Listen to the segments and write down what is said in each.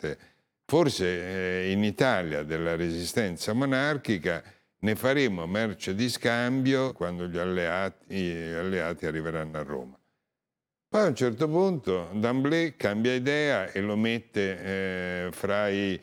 parte, forse in Italia, della resistenza monarchica. Ne faremo merce di scambio quando gli alleati arriveranno a Roma. Poi a un certo punto D'Amblè cambia idea e lo mette fra i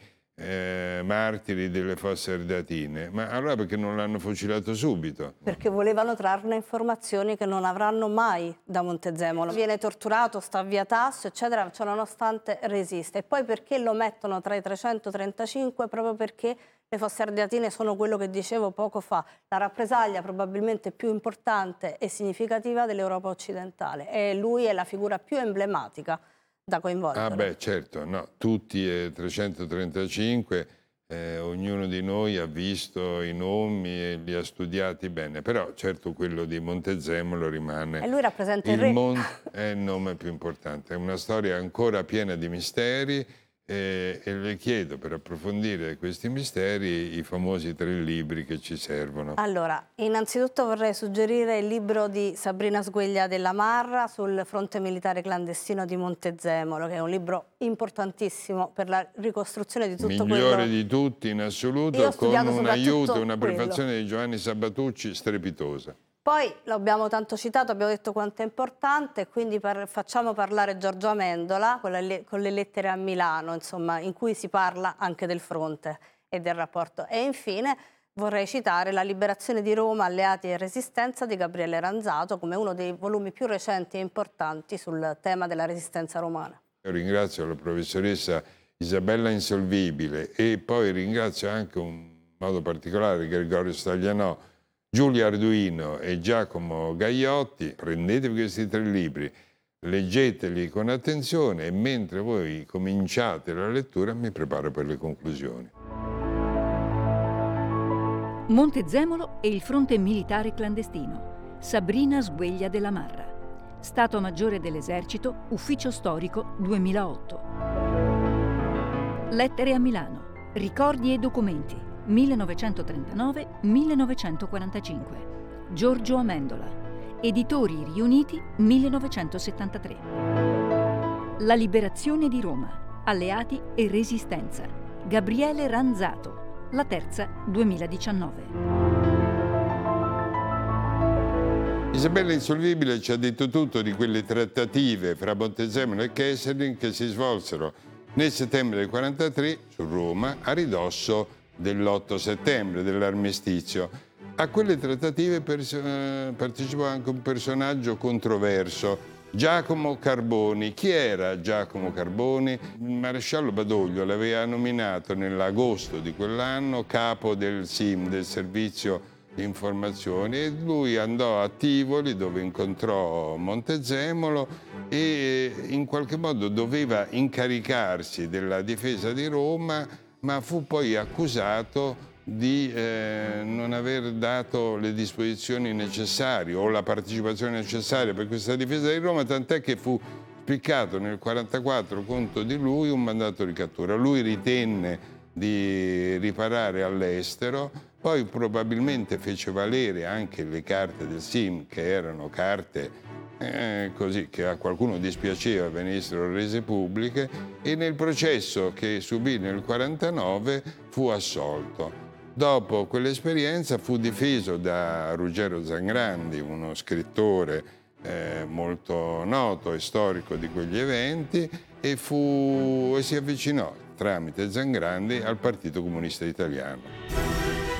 martiri delle Fosse Ardeatine. Ma allora perché non l'hanno fucilato subito? Perché volevano trarne informazioni che non avranno mai da Montezemolo. Viene torturato, sta via Tasso, eccetera, cioè nonostante resiste. E poi perché lo mettono tra i 335? Proprio perché le Fosse Ardeatine sono quello che dicevo poco fa, la rappresaglia probabilmente più importante e significativa dell'Europa occidentale. E lui è la figura più emblematica da coinvolgere. Ah beh, certo, no, tutti e 335, ognuno di noi ha visto i nomi e li ha studiati bene, però certo quello di Montezemolo rimane E lui rappresenta il re. è il nome più importante. È una storia ancora piena di misteri e le chiedo, per approfondire questi misteri, i famosi 3 libri che ci servono. Allora, innanzitutto vorrei suggerire il libro di Sabrina Sgueglia della Marra sul fronte militare clandestino di Montezemolo, che è un libro importantissimo per la ricostruzione di tutto quello... Migliore di tutti in assoluto, con un aiuto, una prefazione di Giovanni Sabatucci strepitosa. Poi l'abbiamo tanto citato, abbiamo detto quanto è importante, quindi facciamo parlare Giorgio Amendola con le lettere a Milano, insomma, in cui si parla anche del fronte e del rapporto. E infine vorrei citare La liberazione di Roma, alleati e resistenza di Gabriele Ranzato come uno dei volumi più recenti e importanti sul tema della resistenza romana. Io ringrazio la professoressa Isabella Insolvibile e poi ringrazio anche in modo particolare Gregorio Staglianò, Giulia Arduino e Giacomo Gaiotti. Prendetevi questi 3 libri, leggeteli con attenzione e mentre voi cominciate la lettura mi preparo per le conclusioni. Montezemolo e il fronte militare clandestino. Sabrina Sgueglia della Marra. Stato Maggiore dell'Esercito, Ufficio Storico 2008. Lettere a Milano. Ricordi e documenti. 1939-1945. Giorgio Amendola. Editori Riuniti 1973. La liberazione di Roma. Alleati e resistenza. Gabriele Ranzato. La terza 2019. Isabella Insolvibile ci ha detto tutto di quelle trattative fra Montezemolo e Kesselring che si svolsero nel settembre del 1943 su Roma a ridosso dell'8 settembre, dell'armistizio. A quelle trattative partecipò anche un personaggio controverso, Giacomo Carboni. Chi era Giacomo Carboni? Il maresciallo Badoglio l'aveva nominato nell'agosto di quell'anno capo del SIM, del Servizio di Informazioni, e lui andò a Tivoli dove incontrò Montezemolo e in qualche modo doveva incaricarsi della difesa di Roma, ma fu poi accusato di non aver dato le disposizioni necessarie o la partecipazione necessaria per questa difesa di Roma, tant'è che fu spiccato nel 1944 contro di lui un mandato di cattura. Lui ritenne di riparare all'estero, poi probabilmente fece valere anche le carte del SIM, che erano carte così che a qualcuno dispiaceva venissero rese pubbliche, e nel processo che subì nel 1949 fu assolto. Dopo quell'esperienza fu difeso da Ruggero Zangrandi, uno scrittore molto noto e storico di quegli eventi, e si avvicinò tramite Zangrandi al Partito Comunista Italiano.